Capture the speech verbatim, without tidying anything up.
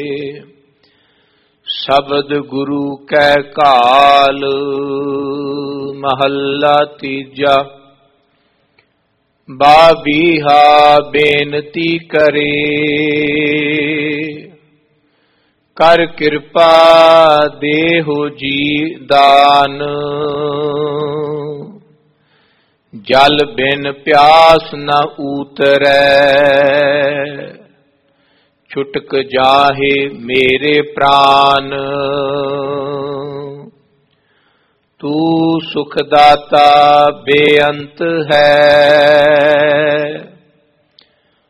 शब्द गुरु कै काल। महला तीजा। बाबीहा बेनती करे, कर कृपा देहो जी दान। जल बिन प्यास न उतरै, छुटक जाहे मेरे प्राण। तू सुखदाता बेअंत है,